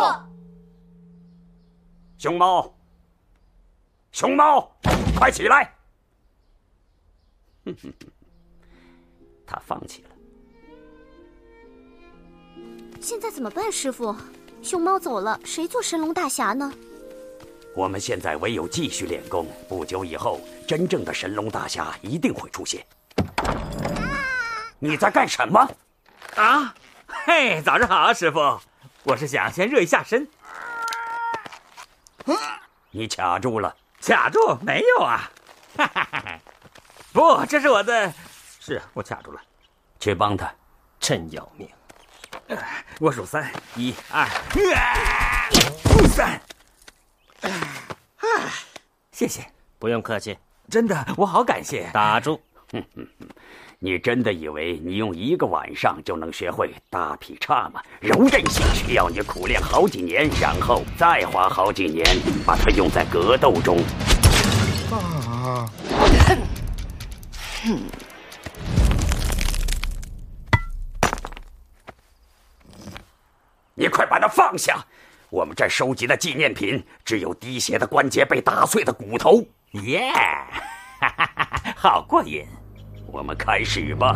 熊猫，熊猫，快起来！他放弃了。 现在怎么办，师傅？熊猫走了，谁做神龙大侠呢？ 我们现在唯有继续练功，不久以后，真正的神龙大侠一定会出现。你在干什么？ 啊，嘿，早上好，师傅。我是想先热一下身。 你卡住了。 卡住？没有啊。不，这是我的。是我卡住了。 去帮他。 真要命。 我数3，1、2、3。谢谢。 不用客气。 真的，我好感谢。 打住。 你真的以为你用1个晚上就能学会大劈叉吗？柔韧性需要你苦练好几年，然后再花好几年把它用在格斗中。你快把它放下！我们这收集的纪念品只有滴血的关节被打碎的骨头。 耶，好过瘾！ 我们开始吧。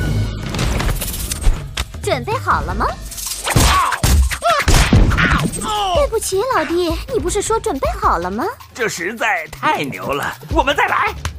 准备好了吗？对不起，老弟，你不是说准备好了吗？ 这实在太牛了！我们再来。